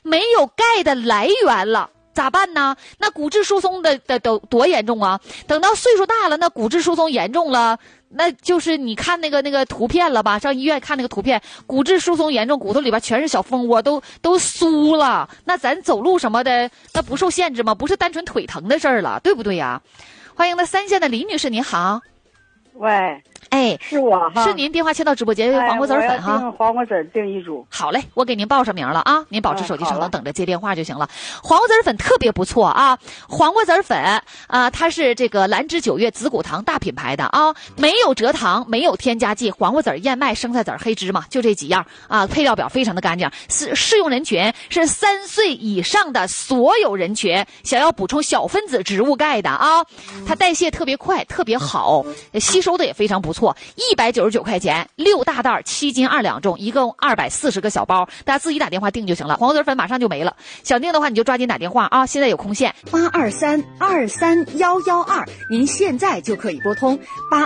没有钙的来源了。咋办呢？那骨质疏松的多严重啊！等到岁数大了，那骨质疏松严重了，那就是你看那个图片了吧？上医院看那个图片，骨质疏松严重，骨头里边全是小蜂窝，都酥了。那咱走路什么的，那不受限制吗？不是单纯腿疼的事儿了，对不对呀？欢迎3线的李女士，您好。 喂， 哎， 是我哈， 是您电话切到直播间，黄瓜籽粉哈。 我要订黄瓜籽订一组。 好嘞，我给您报上名了啊，您保持手机上能等着接电话就行了。黄瓜籽粉特别不错啊，黄瓜籽粉啊，它是这个兰芝9月紫骨堂大品牌的啊，没有蔗糖，没有添加剂，黄瓜籽、燕麦、生菜籽、黑芝麻，就这几样啊，配料表非常的干净。适用人群是3岁以上的所有人群，想要补充小分子植物钙的啊，它代谢特别快，特别好，吸收的也非常不错。199块钱，6大袋，7斤2两重，一共240个小包，大家自己打电话订就行了。黄瓜籽粉马上就没了，想订的话你就抓紧打电话啊！现在有空线 823-23112，您现在就可以拨通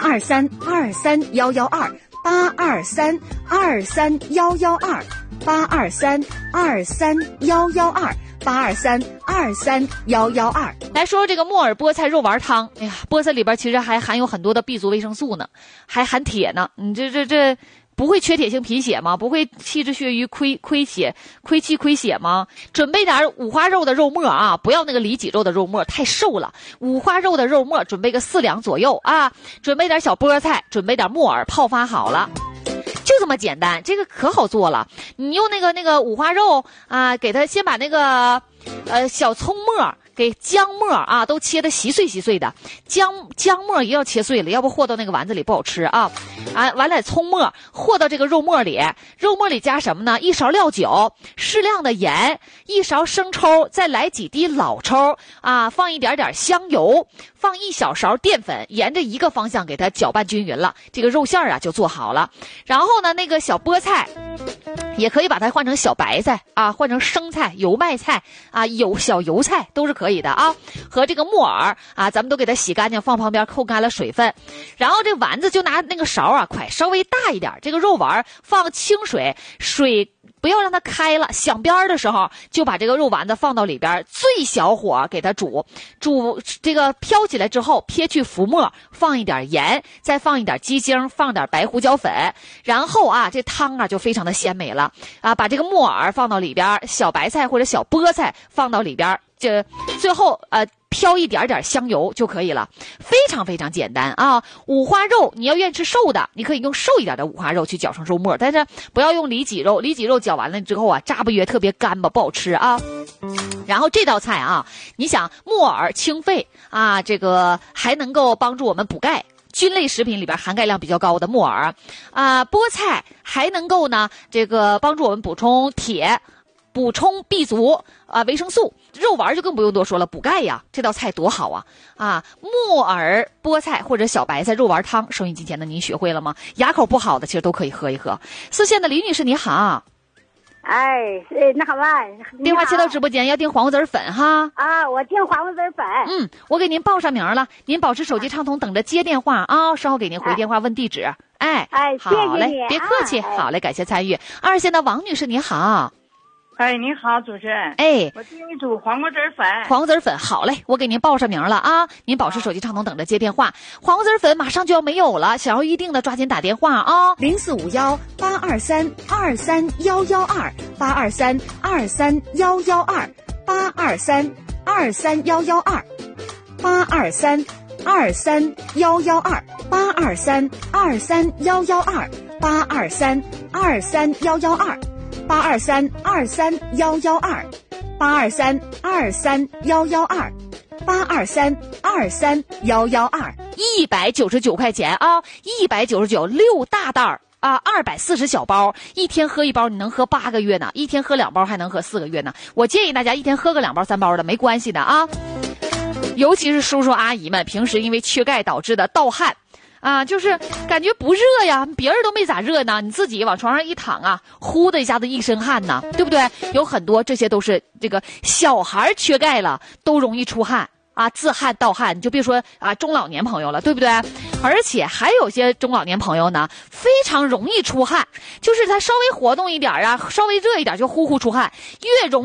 823-23112，823-23112，823-23112，823-23112。 来说这个木耳菠菜肉丸汤，哎呀，菠菜里边其实还含有很多的 B 族维生素呢，还含铁呢。你这不会缺铁性贫血吗？不会气滞血瘀亏气亏血吗？准备点五花肉的肉末啊，不要那个里脊肉的肉末，太瘦了。五花肉的肉末准备个4两左右啊，准备点小菠菜，准备点木耳，泡发好了。就这么简单，这个可好做了。你用那个五花肉啊，给它先把那个小葱末给姜末啊都切得稀碎的，姜末也要切碎了，要不和到那个丸子里不好吃啊。完了葱末和到这个肉末里，肉末里加什么呢？1勺料酒，适量的盐，1勺生抽，再来几滴老抽啊，放一点香油，放1小勺淀粉，沿着一个方向给它搅拌均匀了，这个肉馅啊就做好了。然后呢，那个小菠菜也可以把它换成小白菜啊，换成生菜、油麦菜啊，小油菜都是可以的啊。和这个木耳啊，咱们都给它洗干净，放旁边扣干了水分。然后这丸子就拿那个勺啊，快稍微大一点，这个肉丸放清水不要让它开了，响边的时候就把这个肉丸子放到里边，最小火给它煮这个飘起来之后，撇去浮沫，放一点盐，再放一点鸡精，放点白胡椒粉，然后啊这汤啊就非常的鲜美了啊！把这个木耳放到里边，小白菜或者小菠菜放到里边，这最后飘一点香油就可以了，非常非常简单啊！五花肉你要愿意吃瘦的，你可以用瘦一点的五花肉去搅成肉末，但是不要用里脊肉，里脊肉搅完了之后啊，炸不约，特别干巴，不好吃啊。然后这道菜啊，你想木耳清肺啊，这个还能够帮助我们补钙。菌类食品里边含钙量比较高的木耳啊，菠菜还能够呢，这个帮助我们补充铁。补充 B 族维生素，肉丸就更不用多说了，补钙呀，这道菜多好啊！木耳菠菜或者小白菜肉丸汤，收音机前的您学会了吗？牙口不好的其实都可以喝一喝。4线的李女士你好， 那好吧， 电话接到直播间，要订黄瓜籽粉哈。 啊，我订黄瓜籽粉。 我给您报上名了，您保持手机畅通，等着接电话啊，稍后给您回电话问地址。好嘞，别客气，好嘞，感谢参与。2线的王女士你好。 你好，主持人。我订一组黄瓜籽粉。 黄瓜籽粉，好嘞，我给您报上名了啊！您保持手机畅通，等着接电话。黄瓜籽粉马上就要没有了，想要预定的抓紧打电话啊！823-23112，823-23112，823-23112，823-23112，199块钱啊，199，6大袋啊，240小包，一天喝1包，你能喝8个月呢，一天喝2包还能喝4个月呢。我建议大家一天喝个2包3包的没关系的啊，尤其是叔叔阿姨们平时因为缺钙导致的盗汗。就是感觉不热呀，别人都没咋热呢，你自己往床上一躺啊，呼的一下子一身汗呢，对不对？有很多这些都是这个小孩缺钙了都容易出汗啊，自汗盗汗，你就别说中老年朋友了，对不对？而且还有些中老年朋友呢，非常容易出汗，就是他稍微活动一点啊，稍微热一点就呼呼出汗，越容易